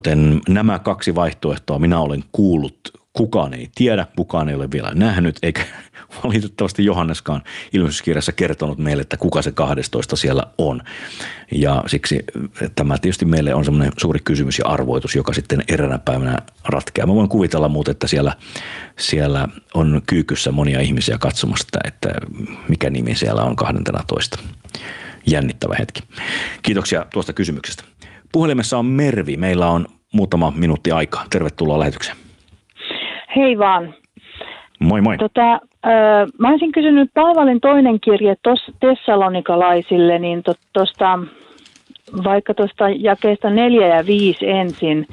Nämä kaksi vaihtoehtoa minä olen kuullut, kukaan ei tiedä, kukaan ei ole vielä nähnyt, eikä valitettavasti Johanneskaan ilmestyskirjassa kertonut meille, että kuka se 12 siellä on. Ja siksi tämä tietysti meille on semmoinen suuri kysymys ja arvoitus, joka sitten eräänä päivänä ratkeaa. Mä voin kuvitella muuten, että siellä on kyykyssä monia ihmisiä katsomassa, että mikä nimi siellä on 12. Jännittävä hetki. Kiitoksia tuosta kysymyksestä. Puhelimessa on Mervi. Meillä on muutama minuutti aikaa. Tervetuloa lähetykseen. Hei vaan. Moi moi. Mä olisin kysynyt Paavalin toinen kirje tessalonikalaisille, niin vaikka tuosta jakeesta 4 ja 5 ensin.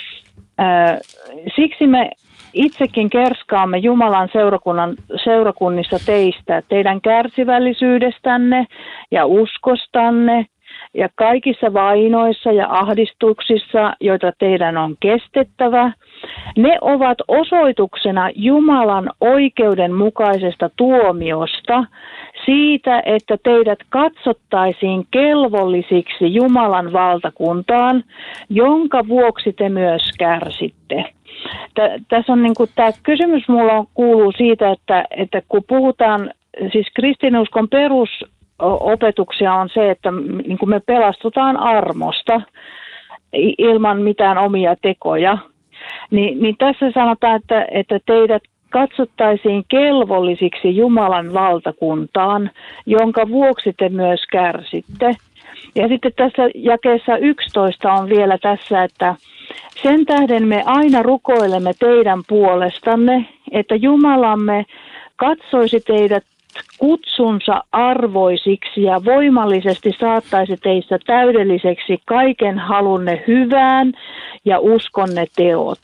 Siksi me itsekin kerskaamme Jumalan seurakunnissa teistä, teidän kärsivällisyydestänne ja uskostanne ja kaikissa vainoissa ja ahdistuksissa, joita teidän on kestettävä. Ne ovat osoituksena Jumalan oikeudenmukaisesta tuomiosta siitä, että teidät katsottaisiin kelvollisiksi Jumalan valtakuntaan, jonka vuoksi te myös kärsitte. Tässä on tämä kysymys mulla kuuluu siitä, että kun puhutaan, siis kristinuskon perusopetuksia on se, että niin kuin me pelastutaan armosta ilman mitään omia tekoja, niin tässä sanotaan, että teidät katsottaisiin kelvollisiksi Jumalan valtakuntaan, jonka vuoksi te myös kärsitte. Ja sitten tässä jakeessa 11 on vielä tässä, että sen tähden me aina rukoilemme teidän puolestanne, että Jumalamme katsoisi teidät kutsunsa arvoisiksi ja voimallisesti saattaisi teistä täydelliseksi kaiken halunne hyvään ja uskonne teot.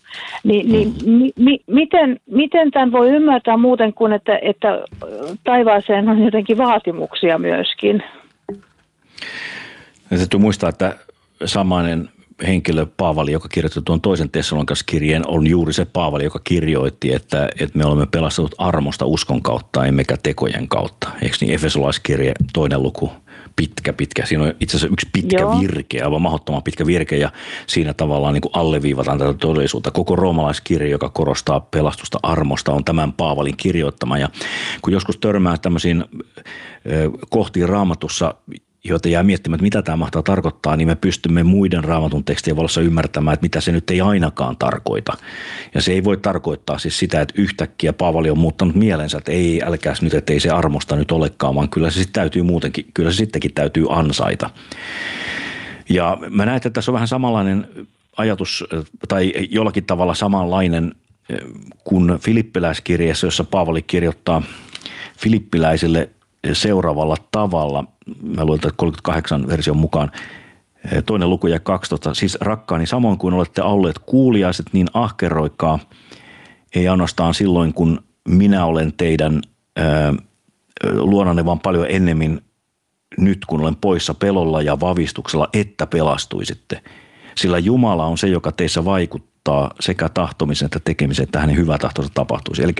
Miten tämän voi ymmärtää muuten kuin, että taivaaseen on jotenkin vaatimuksia myöskin? Täytyy muistaa, että samainen henkilö Paavali, joka kirjoitti tuon toisen Tessalonikalaiskirjeen, on juuri se Paavali, joka kirjoitti, että me olemme pelastetut armosta uskon kautta, emmekä tekojen kautta. Eikö niin? Efesolaiskirje, 2. luku, pitkä. Siinä on itse asiassa yksi pitkä virke, aivan mahdottoman pitkä virke, ja siinä tavallaan niin kuin alleviivataan tätä todellisuutta. Koko roomalaiskirja, joka korostaa pelastusta armosta, on tämän Paavalin kirjoittama. Ja kun joskus törmää tämmöisiin kohtiin Raamatussa, joita jää miettimään, että mitä tämä mahtaa tarkoittaa, niin me pystymme muiden Raamatun tekstien valossa ymmärtämään, että mitä se nyt ei ainakaan tarkoita. Ja se ei voi tarkoittaa siis sitä, että yhtäkkiä Paavali on muuttanut mielensä, että ei, älkääs nyt, että ei se armosta nyt olekaan, vaan kyllä se sitten täytyy muutenkin, kyllä se sittenkin täytyy ansaita. Ja mä näen, että tässä on vähän samanlainen ajatus, tai jollakin tavalla samanlainen kuin Filippiläiskirjeessä, jossa Paavali kirjoittaa filippiläisille seuraavalla tavalla. Mä luen 38 version mukaan. 2. luku ja 12. Siis rakkaani, samoin kuin olette olleet kuuliaiset, niin ahkeroikaa. Ei ainoastaan silloin, kun minä olen teidän luonanne, vaan paljon ennemmin nyt, kun olen poissa pelolla ja vavistuksella, että pelastuisitte. Sillä Jumala on se, joka teissä vaikuttaa sekä tahtomisen että tekemisen, että hänen hyvä tahtonsa tapahtuisi. Eli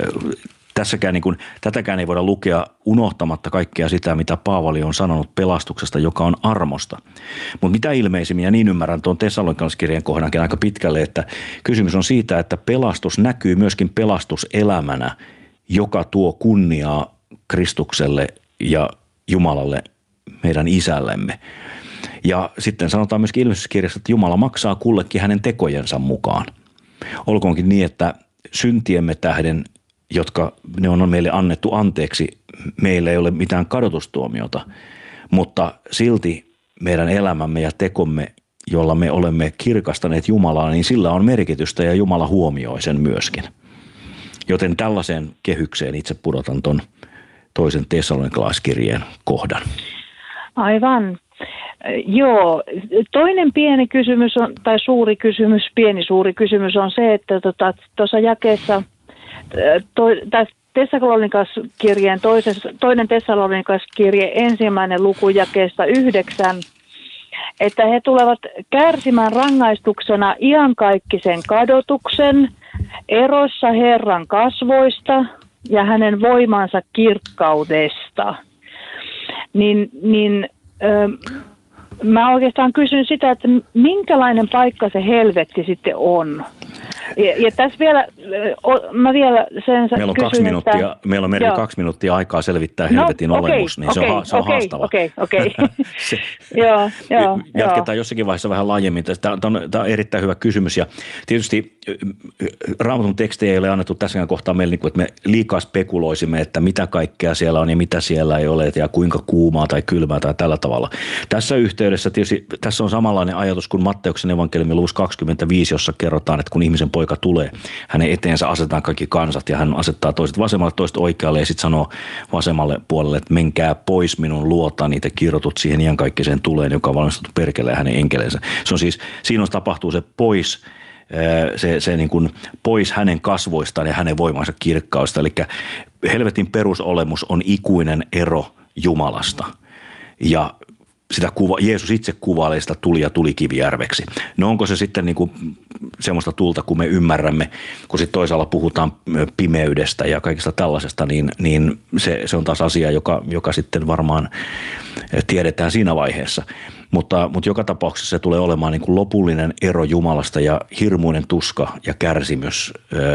tätäkään ei voida lukea unohtamatta kaikkea sitä, mitä Paavali on sanonut pelastuksesta, joka on armosta. Mutta mitä ilmeisimmin, ja niin ymmärrän tuon Tessalonikalaiskirjeen kohdankin aika pitkälle, että kysymys on siitä, että pelastus näkyy myöskin pelastuselämänä, joka tuo kunniaa Kristukselle ja Jumalalle, meidän isällemme. Ja sitten sanotaan myöskin ilmestyskirjassa, että Jumala maksaa kullekin hänen tekojensa mukaan. Olkoonkin niin, että syntiemme tähden, jotka ne on meille annettu anteeksi, meillä ei ole mitään kadotustuomiota, mutta silti meidän elämämme ja tekomme, jolla me olemme kirkastaneet Jumalaa, niin sillä on merkitystä ja Jumala huomioi sen myöskin. Joten tällaiseen kehykseen itse pudotan ton toisen Tessalonikalaiskirjeen kohdan. Aivan. Joo, toinen pieni kysymys on, tai suuri kysymys on se, että tuossa jakeessa Tessalonikalaiskirjeen toinen Tessalonikalaiskirje 1. luku jakeesta 9, että he tulevat kärsimään rangaistuksena iankaikkisen kadotuksen erossa Herran kasvoista ja hänen voimansa kirkkaudesta. mä oikeastaan kysyn sitä, että minkälainen paikka se helvetti sitten on. Ja tässä vielä, mä vielä sen meillä on kysyn, 2 minuuttia, meillä on Mervi 2 minuuttia aikaa selvittää helvetin olemus, niin se on haastava. Okei. Jatketaan jossakin vaiheessa vähän laajemmin. Tämä on erittäin hyvä kysymys, ja tietysti Raamatun tekstejä ei ole annettu tässäkään kohtaa meille, että me liikaa spekuloisimme, että mitä kaikkea siellä on ja mitä siellä ei ole, ja kuinka kuumaa tai kylmää tai tällä tavalla. Tässä yhteydessä tietysti tässä on samanlainen ajatus kuin Matteuksen evankeliumin luvussa 25, jossa kerrotaan, että kun ihmisen poika tulee, hänen eteensä asetetaan kaikki kansat ja hän asettaa toiset vasemmalle, toiset oikealle ja sitten sanoo vasemmalle puolelle, että menkää pois minun luotani, te kirjoitut siihen iankaikkiseen tuleen, joka on valmistettu perkeleen ja hänen enkeleensä. Se on siis, siinä tapahtuu se pois, se niin kuin pois hänen kasvoistaan ja hänen voimansa kirkkausta. Eli helvetin perusolemus on ikuinen ero Jumalasta. Ja sitä Jeesus itse kuvailee sitä tuli ja tulikivijärveksi. No onko se sitten niin kuin semmoista tulta, kun me ymmärrämme, kun sitten toisaalla puhutaan pimeydestä ja kaikista tällaisesta, niin se on taas asia, joka sitten varmaan tiedetään siinä vaiheessa. Mutta joka tapauksessa se tulee olemaan niin kuin lopullinen ero Jumalasta ja hirmuinen tuska ja kärsimys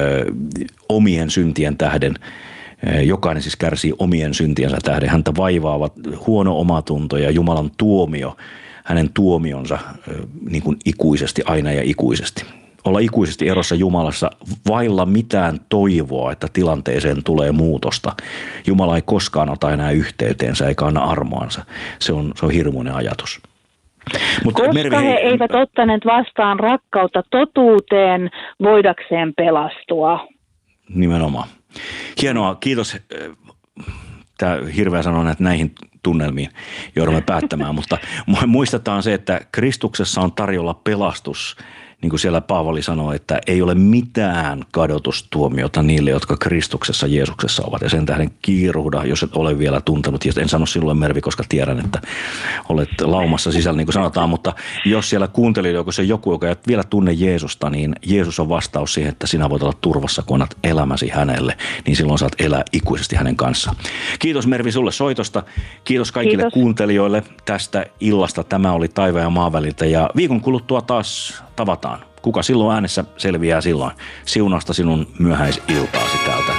omien syntien tähden. Jokainen siis kärsii omien syntiensä tähden. Häntä vaivaavat huono omatunto ja Jumalan tuomio, hänen tuomionsa niin kuin ikuisesti, aina ja ikuisesti. Olla ikuisesti erossa Jumalassa vailla mitään toivoa, että tilanteeseen tulee muutosta. Jumala ei koskaan ota enää yhteyteensä eikä anna armoansa. Se on hirmuinen ajatus. Koska he eivät ottaneet vastaan rakkautta totuuteen voidakseen pelastua. Nimenomaan. Hienoa, kiitos. Tämä hirveä sanoa näihin tunnelmiin joudumme päättämään, mutta muistetaan se, että Kristuksessa on tarjolla pelastus. Niin kuin siellä Paavali sanoi, että ei ole mitään kadotustuomiota niille, jotka Kristuksessa Jeesuksessa ovat. Ja sen tähden kiiruhda, jos et ole vielä tuntenut. En sano silloin, Mervi, koska tiedän, että olet laumassa sisällä, niin kuin sanotaan. Mutta jos siellä kuuntelijoissa on joku, joka ei vielä tunne Jeesusta, niin Jeesus on vastaus siihen, että sinä voit olla turvassa, kun annat elämäsi hänelle. Niin silloin saat elää ikuisesti hänen kanssaan. Kiitos, Mervi, sulle soitosta. Kiitos kaikille kuuntelijoille tästä illasta. Tämä oli Taivaan ja maan väliltä. Ja viikon kuluttua taas tavataan. Kuka silloin äänessä selviää silloin. Siunasta sinun myöhäisiltaasi täältä